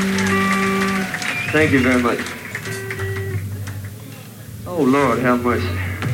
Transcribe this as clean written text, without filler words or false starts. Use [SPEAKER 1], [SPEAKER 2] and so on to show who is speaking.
[SPEAKER 1] Thank you very much. Oh, Lord, have mercy.